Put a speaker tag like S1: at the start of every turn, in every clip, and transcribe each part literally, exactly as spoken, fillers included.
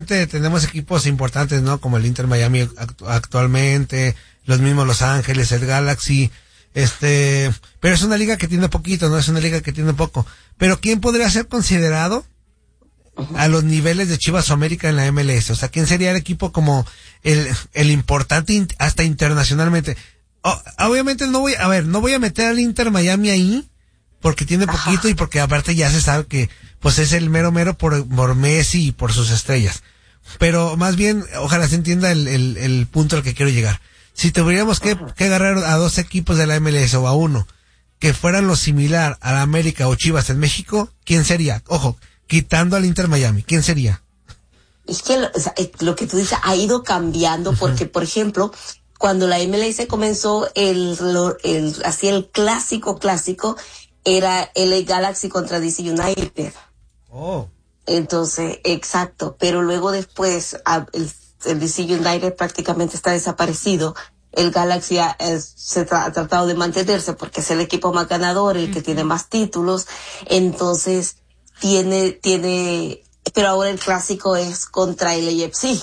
S1: obviamente tenemos equipos importantes, ¿no? Como el Inter Miami actu- actualmente, los mismos Los Ángeles, el Galaxy, este, pero es una liga que tiene poquito, ¿no? Es una liga que tiene poco. Pero ¿quién podría ser considerado a los niveles de Chivas o América en la M L S? O sea, ¿quién sería el equipo como el, el importante in, hasta internacionalmente? Oh, obviamente no voy, a ver, no voy a meter al Inter Miami ahí, porque tiene poquito. Ajá. Y porque aparte ya se sabe que, pues es el mero mero por, por Messi y por sus estrellas. Pero más bien, ojalá se entienda el, el, el punto al que quiero llegar. Si tuviéramos que, que agarrar a dos equipos de la M L S o a uno, que fueran lo similar a la América o Chivas en México, ¿quién sería? Ojo, quitando al Inter Miami, ¿quién sería?
S2: Es que lo, o sea, lo que tú dices ha ido cambiando porque, uh-huh. por ejemplo, cuando la M L S comenzó, el, el, así el clásico clásico era L A Galaxy contra D C United.
S1: Oh.
S2: Entonces, exacto, pero luego después el, el D C United prácticamente está desaparecido. El Galaxy ha, es, se tra- ha tratado de mantenerse porque es el equipo más ganador, el uh-huh. que tiene más títulos. Entonces, tiene, tiene, pero ahora el clásico es contra el A F C.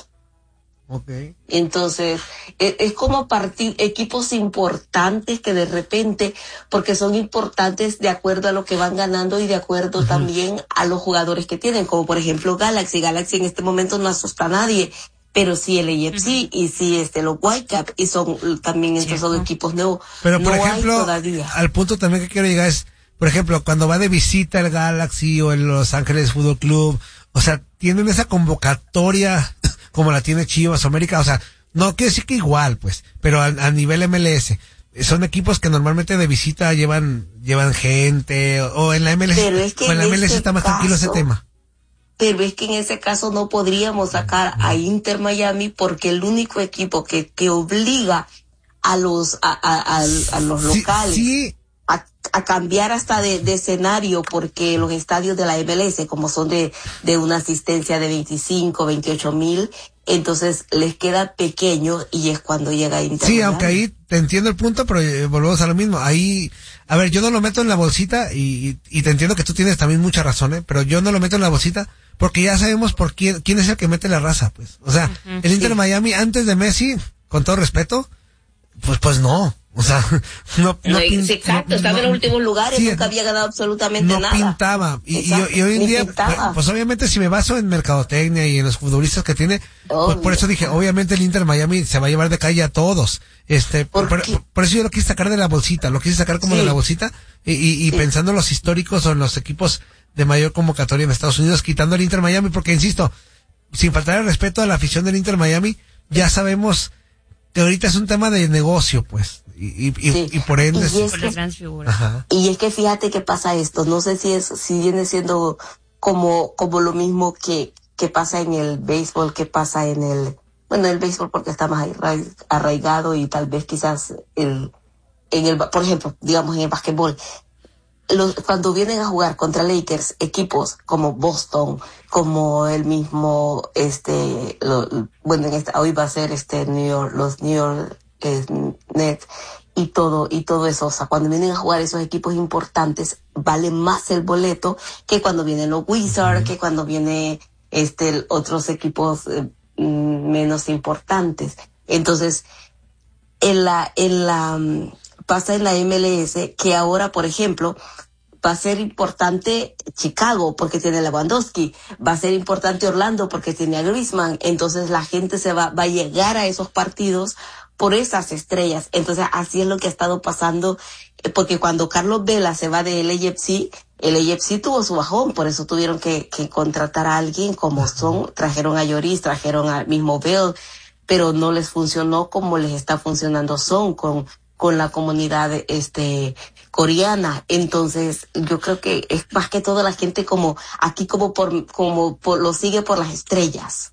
S1: Okay.
S2: Entonces, es, es como partir equipos importantes que de repente, porque son importantes de acuerdo a lo que van ganando y de acuerdo uh-huh. también a los jugadores que tienen, como por ejemplo Galaxy. Galaxy en este momento no asusta a nadie, pero sí el A F C uh-huh. y sí este los Whitecaps, y son también estos son equipos nuevos.
S1: Pero por
S2: no
S1: ejemplo, al punto también que quiero llegar es, por ejemplo, cuando va de visita el Galaxy o el Los Ángeles Fútbol Club, o sea, tienen esa convocatoria como la tiene Chivas o América, o sea, no quiero decir que igual, pues, pero a, a nivel M L S, son equipos que normalmente de visita llevan llevan gente, o, o en la M L S,
S2: pero es que
S1: o en la M L S está más
S2: caso,
S1: tranquilo ese tema.
S2: Pero es que en ese caso no podríamos sacar a Inter Miami porque el único equipo que, que obliga a los a, a, a, a los locales
S1: sí, sí.
S2: A, a cambiar hasta de, de escenario, porque los estadios de la M L S, como son de, de una asistencia de veinticinco, veintiocho mil, entonces les queda pequeño y es cuando llega Inter.
S1: Sí, aunque ahí te entiendo el punto, pero eh, volvemos a lo mismo. Ahí, a ver, yo no lo meto en la bolsita y, y, y te entiendo que tú tienes también mucha razón, ¿eh? Pero yo no lo meto en la bolsita porque ya sabemos por quién, quién es el que mete la raza, pues. O sea, uh-huh. el Inter sí. Miami antes de Messi, con todo respeto, pues, pues no. O sea, no, no,
S2: no
S1: pin,
S2: exacto,
S1: no,
S2: estaba
S1: no,
S2: en los últimos lugares,
S1: sí,
S2: nunca había ganado absolutamente
S1: no
S2: nada.
S1: No pintaba. Y, y, y hoy en día, pues, pues obviamente si me baso en mercadotecnia y en los futbolistas que tiene, oh, pues por eso dije, obviamente el Inter Miami se va a llevar de calle a todos. Este, ¿Por, por, por, por eso yo lo quise sacar de la bolsita, lo quise sacar como sí. de la bolsita y, y, y sí. pensando en los históricos o en los equipos de mayor convocatoria en Estados Unidos, quitando el Inter Miami, porque insisto, sin faltar el respeto a la afición del Inter Miami, ya sabemos que ahorita es un tema de negocio, pues. Y, y,
S2: sí.
S1: y por ende
S2: y es, que, y es que fíjate que pasa esto, no sé si es si viene siendo como como lo mismo que que pasa en el béisbol, que pasa en el bueno el béisbol porque está más arraigado y tal vez quizás el en el por ejemplo digamos en el básquetbol, los, cuando vienen a jugar contra Lakers, equipos como Boston, como el mismo este lo, bueno en esta, hoy va a ser este New York, los New York eh, Nets y todo y todo eso, o sea, cuando vienen a jugar esos equipos importantes vale más el boleto que cuando vienen los Wizards, uh-huh. que cuando viene este otros equipos eh, menos importantes. Entonces en la en la pasa en la M L S que ahora, por ejemplo, va a ser importante Chicago porque tiene a Lewandowski, va a ser importante Orlando porque tiene a Griezmann, entonces la gente se va va a llegar a esos partidos por esas estrellas. Entonces así es lo que ha estado pasando, porque cuando Carlos Vela se va del A F C, el A F C tuvo su bajón, por eso tuvieron que, que contratar a alguien como Son, trajeron a Lloris, trajeron al mismo Bell, pero no les funcionó como les está funcionando Son con con la comunidad este coreana. Entonces yo creo que es más que todo la gente como aquí como por como por lo sigue por las estrellas.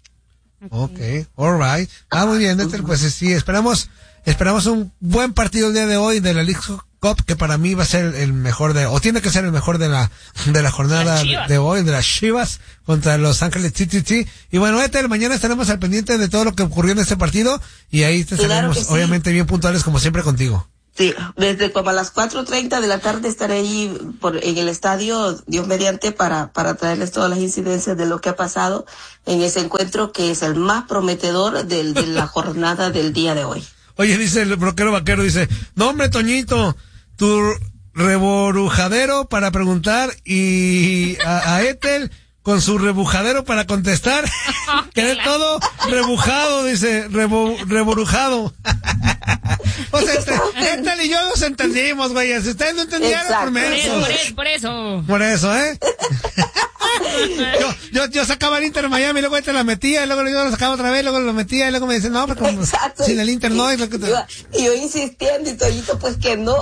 S1: Okay, alright. Ah, muy bien, Ethel, pues sí, esperamos, esperamos un buen partido el día de hoy de la League Cup, que para mí va a ser el mejor de, o tiene que ser el mejor de la, de la jornada de hoy, de las Chivas contra Los Ángeles T T T. Y bueno, Ethel, mañana estaremos al pendiente de todo lo que ocurrió en este partido y ahí te estaremos, claro sí. obviamente bien puntuales como siempre contigo.
S2: Sí, desde como a las cuatro treinta de la tarde estaré ahí por, en el estadio, Dios mediante, para, para traerles todas las incidencias de lo que ha pasado en ese encuentro que es el más prometedor del, de la jornada del día de hoy.
S1: Oye, dice el broquero vaquero, dice, no hombre, Toñito, tu reborujadero para preguntar y a, a Ethel con su rebujadero para contestar, quedé todo rebujado, dice, rebo, reborujado. O sea, Ethel y yo nos entendimos, güey, si ustedes no entendieron, por,
S3: por eso, por eso.
S1: Por eso, ¿eh? yo, yo, yo sacaba el Inter Miami, luego te la metía, y luego yo lo sacaba otra vez, luego lo metía, y luego me dicen, no, pero como, sin el Inter no. Y, lo que te...
S2: yo, y yo insistiendo, y Toñito, pues que no.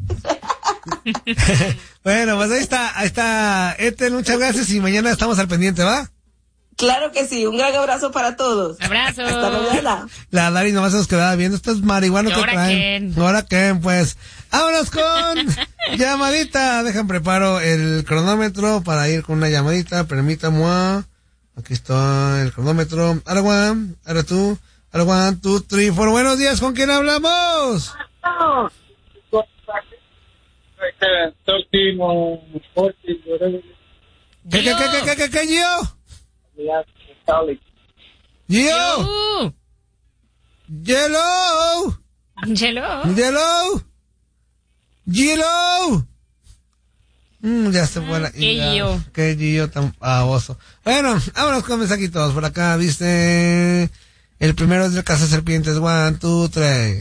S1: Bueno, pues ahí está, ahí está, Ethel, muchas gracias y mañana estamos al pendiente, ¿va?
S2: Claro que sí, un gran abrazo para todos.
S3: Abrazo.
S2: Hasta mañana.
S3: La
S1: Dari nomás se nos quedaba viendo, estos marihuanos que traen. Ahora qué, pues. Vámonos con llamadita. Dejan preparo el cronómetro para ir con una llamadita. Permítame. Aquí está el cronómetro. Ahora one, ahora tú, ahora one, two, three, four. Buenos días, ¿con quién hablamos? ¿Qué, qué, qué, qué, qué, qué, qué, Gio? Gio. Yellow.
S3: Yellow.
S1: Yellow. Yellow. Mm, ya se fue la...
S3: Qué Gio.
S1: Qué Gio tan baboso. Bueno, vámonos con mensajitos. Por acá, viste... El primero es del Casa Serpientes. One, two, three.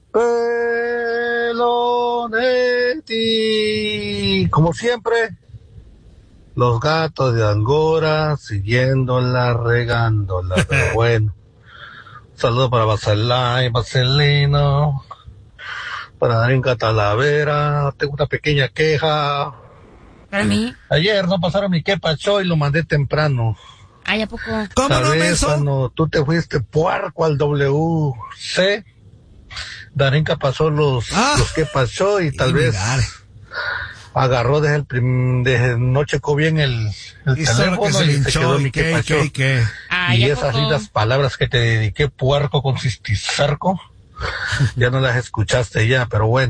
S4: Pelonetti. Como siempre, los gatos de Angora siguiéndola, regándola. Pero bueno, un saludo para Bacelay, Bacelino, para Darinka Talavera. Tengo una pequeña queja.
S3: ¿Para mí?
S4: Ayer no pasaron mi quepa show y lo mandé temprano.
S3: Ay, ¿a poco?
S1: ¿Cómo no,
S4: Menso? Cuando tú te fuiste puerco al W C, Darinka pasó los, ah, los que pasó y tal vez mirar. agarró desde el prim, desde no checó bien el, el
S1: y
S4: teléfono
S1: que se
S4: y
S1: hinchó,
S4: se quedó
S1: y
S4: mi
S1: qué,
S4: que pasó.
S1: Y, qué,
S3: ah,
S4: y esas lindas palabras que te dediqué, puerco con cisticerco, ya no las escuchaste ya, pero bueno.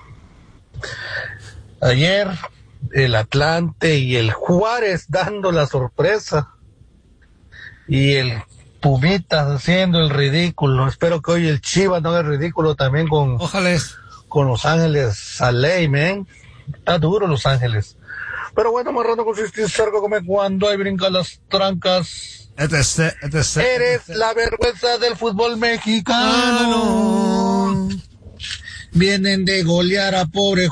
S4: Ayer el Atlante y el Juárez dando la sorpresa y el Pumitas haciendo el ridículo. Espero que hoy el Chivas no haga el ridículo también con,
S1: ojalá,
S4: con Los Ángeles Aley, man. Está duro Los Ángeles. Pero bueno, marrano con cisticerco come cuando hay brinca las trancas.
S1: Este es, este es,
S4: Eres
S1: este es.
S4: la vergüenza del fútbol mexicano. Vienen de golear a pobre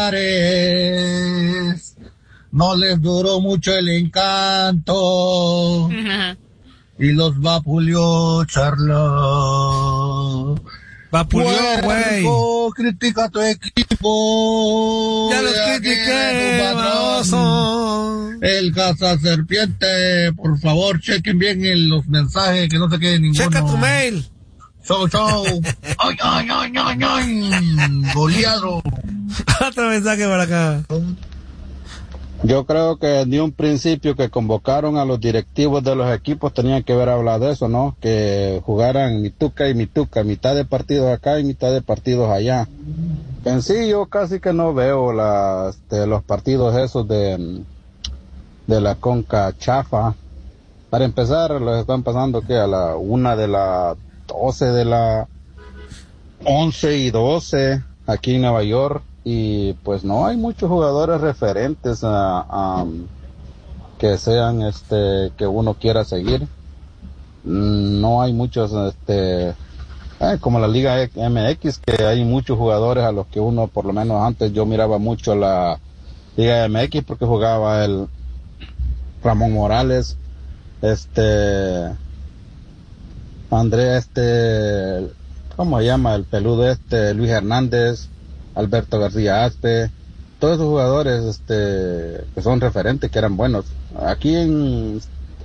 S4: Juárez. No les duró mucho el encanto. Y los vapuleó Charla.
S1: Vapuleó, güey.
S4: Critica a tu equipo.
S1: Ya los critiqué, baboso.
S4: El Casa Serpiente, por favor, chequen bien el, los mensajes, que no se quede ninguno.
S1: Checa tu mail.
S4: Chau, chau. Ay, ay, ay, ay, ay. Goleado.
S1: Otro mensaje por acá.
S5: Yo creo que de un principio que convocaron a los directivos de los equipos tenían que haber hablado de eso, ¿no? Que jugaran mituca y mituca, mitad de partidos acá y mitad de partidos allá. En sí yo casi que no veo la, este, los partidos esos de, de la Conca Chafa. Para empezar, los están pasando que a la una de la doce de la once y doce aquí en Nueva York. Y pues no hay muchos jugadores referentes a, a que sean este que uno quiera seguir. No hay muchos este eh, como la Liga M X, que hay muchos jugadores a los que uno, por lo menos antes yo miraba mucho la Liga M X porque jugaba el Ramón Morales, este André este ¿cómo se llama? El peludo este Luis Hernández, Alberto García Aspe, todos esos jugadores este que son referentes, que eran buenos. Aquí en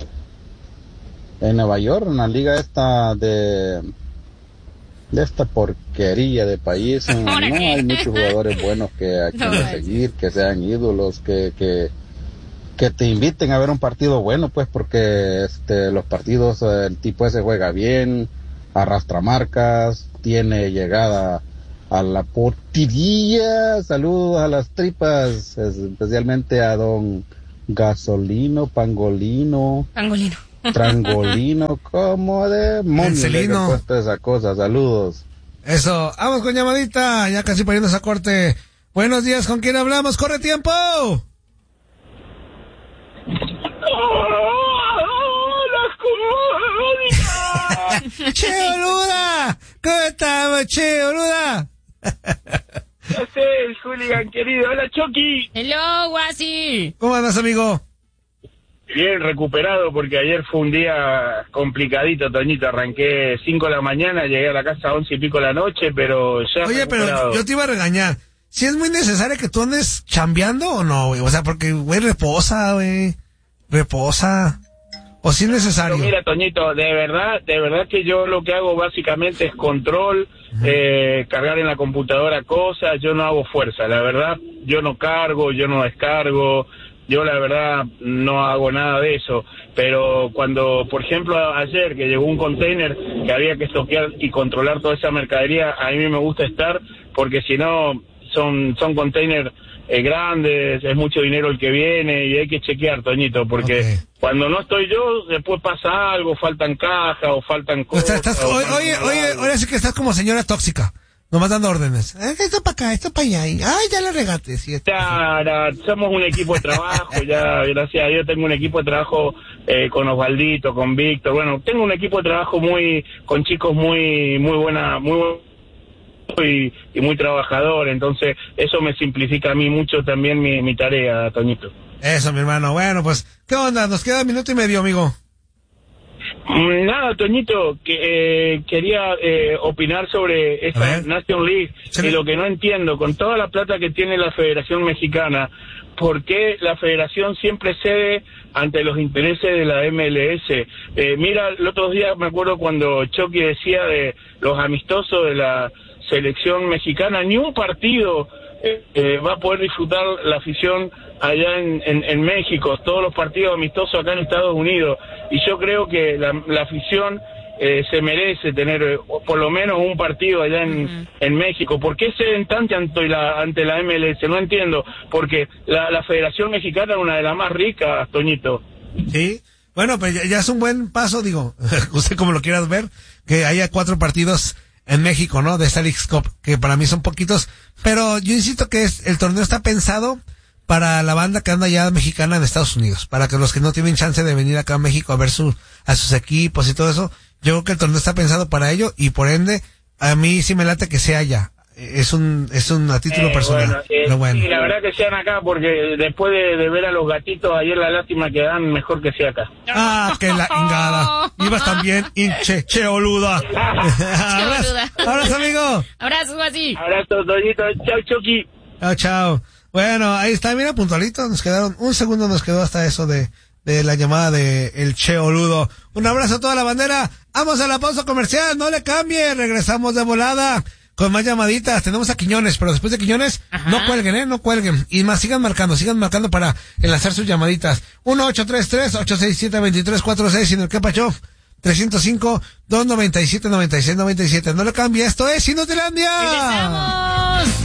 S5: en Nueva York, en la liga esta de de esta porquería de país, no hay muchos jugadores buenos que a quien no, seguir, que sean ídolos, que que que te inviten a ver un partido bueno, pues, porque este los partidos, el tipo ese juega bien, arrastra marcas, tiene llegada a la portilla, saludos a las tripas, especialmente a don Gasolino, Pangolino,
S3: Pangolino,
S5: Trangolino, como de
S1: Moncelino,
S5: puesto esa cosa, saludos.
S1: Eso, vamos con llamadita, ya casi poniendo esa corte. Buenos días, ¿con quién hablamos? ¡Corre tiempo! ¡Che, boluda! ¿Cómo estamos, che, boluda?
S6: ¿Qué haces, hooligan querido? Hola, Chucky.
S3: Hello, Guasi.
S1: ¿Cómo andas, amigo?
S6: Bien, recuperado, porque ayer fue un día complicadito, Toñito. Arranqué cinco de la mañana, llegué a la casa a once y pico de la noche, pero ya
S1: Oye,
S6: recuperado.
S1: pero yo te iba a regañar. ¿Si es muy necesario que tú andes chambeando o no, güey? O sea, porque, güey, reposa, güey. Reposa. ¿O si es necesario?
S6: Pero mira, Toñito, de verdad, de verdad que yo lo que hago básicamente es control, uh-huh. eh, cargar en la computadora cosas, yo no hago fuerza, la verdad, yo no cargo, yo no descargo, yo la verdad no hago nada de eso, pero cuando, por ejemplo, ayer que llegó un container que había que estoquear y controlar toda esa mercadería, a mí me gusta estar, porque si no, son, son containers eh, grandes, es mucho dinero el que viene y hay que chequear, Toñito, porque okay. cuando no estoy yo, después pasa algo, faltan cajas o faltan cosas.
S1: O sea, estás, o, oye, oye, ahora sí que estás como señora tóxica, nomás dando órdenes. Eh, esto para acá, esto para allá, y, ay, ya lo regates. Sí,
S6: ya, ya, somos un equipo de trabajo, ya, gracias a Dios tengo un equipo de trabajo eh, con Osvaldito, con Víctor, bueno, tengo un equipo de trabajo muy, con chicos muy, muy buena, muy buena. Y, y muy trabajador, entonces eso me simplifica a mí mucho también mi, mi tarea, Toñito.
S1: Eso, mi hermano. Bueno, pues, ¿qué onda? Nos queda un minuto y medio, amigo.
S6: Nada, Toñito, que eh, quería eh, opinar sobre esta Nation League sí. Y lo que no entiendo, con toda la plata que tiene la Federación Mexicana, ¿por qué la Federación siempre cede ante los intereses de la M L S? Eh, mira, el otro día me acuerdo cuando Chucky decía de los amistosos de la selección mexicana, ni un partido eh, eh, va a poder disfrutar la afición allá en, en, en México, todos los partidos amistosos acá en Estados Unidos, y yo creo que la, la afición eh, se merece tener eh, por lo menos un partido allá en, uh-huh. en México. ¿Por qué ceden tanto ante la, ante la M L S? No entiendo, porque la, la Federación Mexicana es una de las más ricas, Toñito.
S1: Sí, bueno, pues ya, ya es un buen paso, digo, usted como lo quieras ver, que haya cuatro partidos en México, ¿no? De esta Leagues Cup, que para mí son poquitos, pero yo insisto que es, el torneo está pensado para la banda que anda ya mexicana en Estados Unidos, para que los que no tienen chance de venir acá a México a ver su, a sus equipos y todo eso, yo creo que el torneo está pensado para ello, y por ende, a mí sí me late que sea allá. Es un, es un a título
S6: eh,
S1: personal.
S6: Bueno, eh,
S1: pero bueno.
S6: Sí, la verdad que sean acá, porque después de, de ver a los gatitos ayer, la lástima que dan, mejor que sea acá.
S1: Ah, que la ingada. Ibas también, hinche, che, boluda. Abrazo, abrazo, amigo.
S3: Abrazo, así.
S6: Abrazo, Toñito. Chao, Chucky.
S1: Chao, chao. Bueno, ahí está, mira, puntualito. Nos quedaron, un segundo nos quedó hasta eso de, de la llamada de el Che Boludo. Un abrazo a toda la bandera. Vamos a la pausa comercial, no le cambie. Regresamos de volada con más llamaditas. Tenemos a Quiñones, pero después de Quiñones, ajá, no cuelguen, eh, no cuelguen. Y más, sigan marcando, sigan marcando para enlazar sus llamaditas. uno ocho tres tres, ocho seis siete, dos tres cuatro seis, y en el que pacho, tres cero cinco, dos nueve siete, nueve seis nueve siete. No le cambie, esto es Inutilandia.
S3: ¡Regresamos!